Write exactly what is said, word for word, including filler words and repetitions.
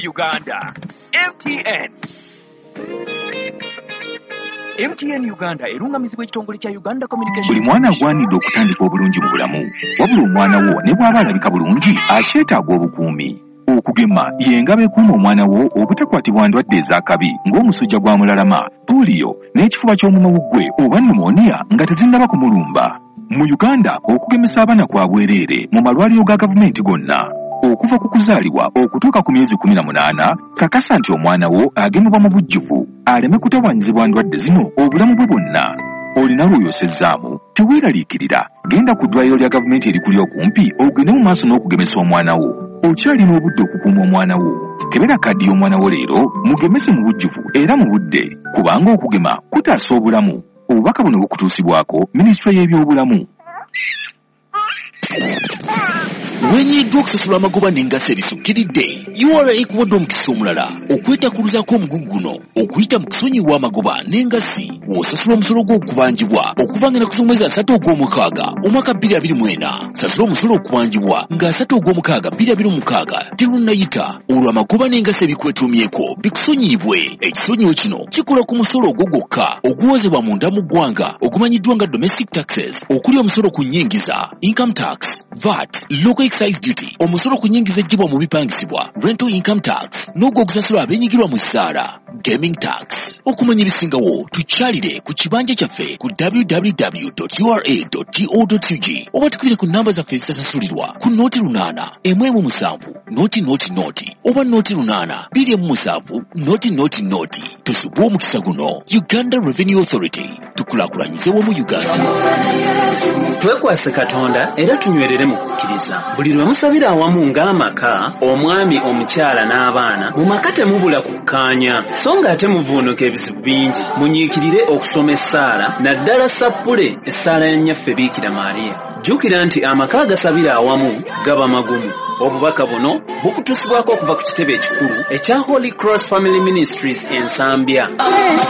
Uganda. M T N. M T N Uganda erungamizibwa ekitongole kya Uganda Communication. Buli mwana agwanidde okutandika obulungi mu bulamu. Wabula omwana wo ne bw'aba alabika bulungi akyetaaga obukuumi. Okugema y'engabo ekuuma omwana wo obutakwatibwa ndwadde ez'akabi ng'omusujja gwa mulalama, polio n'ekifuba ky'omumwa gwe oba pneumonia nga tezinnaba kumulumba. Mu Uganda okugemesa abaana kwa bwereere mu malwaliro ga gavumenti gonna. Okuva ku kuzaalibwa okutuuka ku myezi kumi na munaana, kakasa nti omwana wo agemebwa mu bujjuvu aleme kutawaanyizibwa ndwadde zino obulamu bwe bwonna. Olina lw'oyosezzaamu teweeraliikirira, genda ku ddwaliro lya gavumenti erikuli okumpi ogende mu maaso n'okugemesa omwana wo. Okyalina obudde okukuuma omwana wo. Kebera kaddi y'omwana wo leero mugemese mu bujjuvu era mu budde, kubanga okugema kutaasa obulamu. Obubaka buno bukutuusibwako Minisitule y'ebyobulamu. Wenyiddwa okusasula amagoba n'engaso ebisukkiridde, U R A ekuwadde omukisa omulala okwetakuluzaako omugugu guno okuyita mu kusonyiwa amagoba n'engasi w'osasula omusolo gw'okubanjibwa okuvanga ku mwezi asatu ogw'omukaaga omwaka bbiri abiri mu ena. Sasula omusolo okubanjibwa nga asatu ogw'omukaaga bbiri abiri mu mukaaga terunnayita olwo amagoba n'engasi ebikwetuumyeko bikusonyiibwe. Ekisonyiwo kino kikola ku musolo ogwo gwokka oguwozebwa munda mu ggwanga ogumanyiddwa nga domestic taxes, okuli omusolo ku nnyingiza income tax, V A T, local excise duty, omusolo ku nnyingiza ejjibwa mu bipangisibwa rental income tax, n'ogwo ogusasula abeenyigirwa mu ssaala gaming tax. Okumanya ebisingawo tukyalire ku kibanja kyaffe ku w w w dot u r a dot go dot u g oba tukubire ku nnamba zaffe ezitasasulirwa ku nooti lunaana emu emu musanvu nooti nooti nooti oba nooti lunaana bbiri emu musanvu nooti nooti nooti. Tusubwe omukisa guno. Uganda Revenue Authority, tukulaakulanyize wamu Uganda. Twekwase Katonda era tunywerere mu kukkiriza. Buli lwe musabira awamu ng'amaka, omwami, omukyala n'abaana, mu maka temubula kukkaanya so nga ate muvuunuka ebizibu bingi. Munyiikirire okusoma essaala, naddala sappule essaala ya nnyaffe Biikira Maariya. Jjukira nti amaka agasabira awamu gaba magumu. Obubaka buno bukutusibwako okuva ku kitebe ekikulu ekya Holy Cross Family Ministries ensambya.